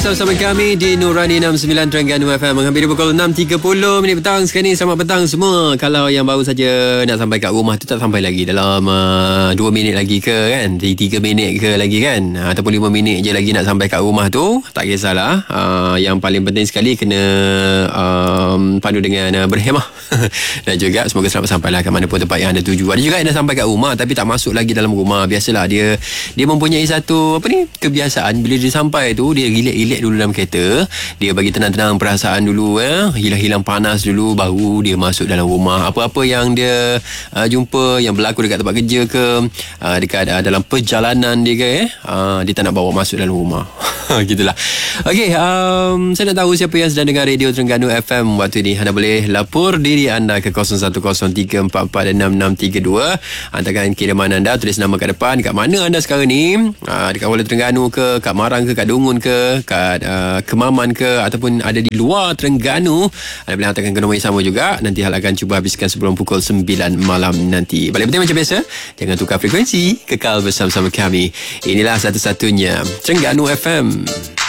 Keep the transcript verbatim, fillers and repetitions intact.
bersama kami di Nurani enam puluh sembilan Terengganu F M. Menghampiri pukul enam tiga puluh minit petang sekarang ni. Selamat petang semua. Kalau yang baru saja nak sampai kat rumah tu, tak sampai lagi dalam uh, dua minit lagi ke kan, tiga minit ke lagi kan, ataupun lima minit je lagi nak sampai kat rumah tu, tak kisahlah. uh, Yang paling penting sekali kena um, padu dengan uh, berhemah dan juga semoga selamat sampailah ke mana pun tempat yang anda tuju. Ada juga yang dah sampai kat rumah tapi tak masuk lagi dalam rumah. Biasalah dia dia mempunyai satu apa ni kebiasaan, bila dia sampai tu dia relax-relax dulu dalam kereta, dia bagi tenang-tenang perasaan dulu, eh hilang-hilang panas dulu, baru dia masuk dalam rumah. Apa-apa yang dia uh, jumpa yang berlaku dekat tempat kerja ke, uh, dekat uh, dalam perjalanan dia ke, eh uh, dia tak nak bawa masuk dalam rumah. Gitulah. Okey, um, saya nak tahu siapa yang sedang dengar Radio Terengganu F M waktu ini. Anda boleh lapor diri anda ke kosong satu kosong tiga empat empat enam enam tiga dua. Hantarkan kiriman anda, tulis nama kat depan, kat mana anda sekarang ni, uh, dekat Kuala Terengganu ke, kat Marang ke, kat Dungun ke, kat uh, Kemaman ke, ataupun ada di luar Terengganu. Anda boleh hantarkan ke nombor yang sama juga. Nanti Hal akan cuba habiskan sebelum pukul sembilan malam nanti. Balik penting macam biasa, jangan tukar frekuensi, kekal bersama-sama kami. Inilah satu-satunya Terengganu F M.